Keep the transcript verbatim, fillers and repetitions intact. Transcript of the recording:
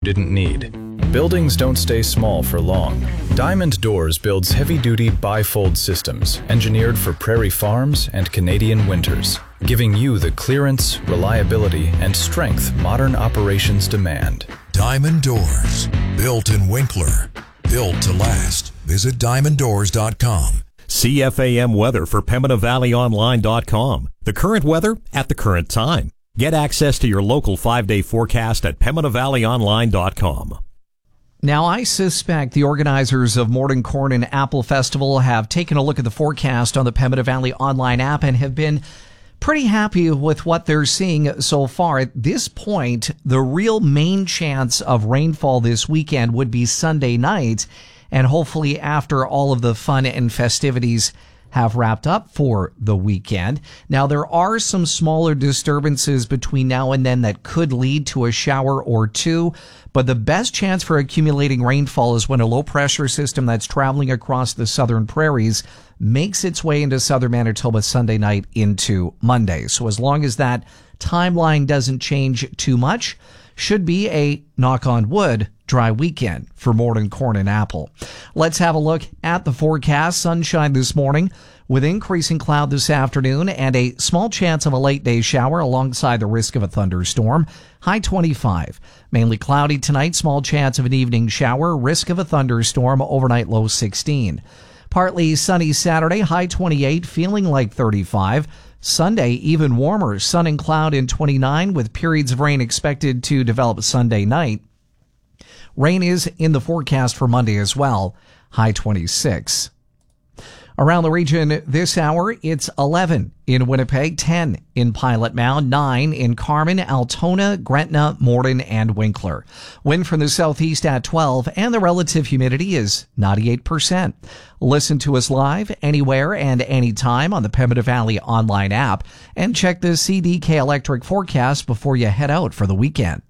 didn't need. Buildings don't stay small for long. Diamond Doors builds heavy-duty bifold systems engineered for prairie farms and Canadian winters, giving you the clearance, reliability, and strength modern operations demand. Diamond Doors, built in Winkler, built to last. Visit diamond doors dot com. C F A M weather for Pembina Valley Online dot com. The current weather at the current time. Get access to your local five-day forecast at Pembina Valley Online dot com. Now, I suspect the organizers of Morning Corn and Apple Festival have taken a look at the forecast on the Pembina Valley Online app and have been pretty happy with what they're seeing so far. At this point, the real main chance of rainfall this weekend would be Sunday night, and hopefully after all of the fun and festivities have wrapped up for the weekend. Now, there are some smaller disturbances between now and then that could lead to a shower or two, but the best chance for accumulating rainfall is when a low-pressure system that's traveling across the southern prairies makes its way into southern Manitoba Sunday night into Monday. So as long as that timeline doesn't change too much, should be a, knock on wood, dry weekend for Morning Corn and Apple. Let's have a look at the forecast. Sunshine this morning with increasing cloud this afternoon and a small chance of a late day shower alongside the risk of a thunderstorm. High twenty-five. Mainly cloudy tonight, small chance of an evening shower, risk of a thunderstorm, overnight low sixteen. Partly sunny Saturday, high twenty-eight, feeling like thirty-five. Sunday, even warmer, sun and cloud in twenty-nine with periods of rain expected to develop Sunday night. Rain is in the forecast for Monday as well, high twenty-six. Around the region this hour, it's eleven in Winnipeg, ten in Pilot Mound, nine in Carman, Altona, Gretna, Morden, and Winkler. Wind from the southeast at twelve, and the relative humidity is ninety-eight percent. Listen to us live anywhere and anytime on the Pembina Valley Online app, and check the C D K Electric forecast before you head out for the weekend.